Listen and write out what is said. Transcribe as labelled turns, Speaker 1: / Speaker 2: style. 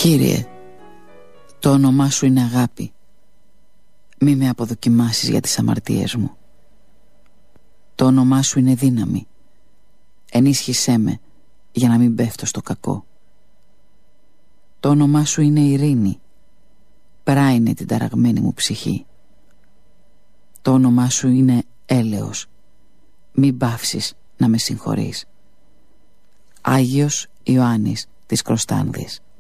Speaker 1: Κύριε, το όνομά σου είναι αγάπη. Μη με αποδοκιμάσεις για τις αμαρτίες μου. Το όνομά σου είναι δύναμη. Ενίσχυσέ με για να μην πέφτω στο κακό. Το όνομά σου είναι ειρήνη. Πράινε την ταραγμένη μου ψυχή. Το όνομά σου είναι έλεος. Μην πάυσεις να με συγχωρείς. Άγιος Ιωάννης της Κροστάνδης.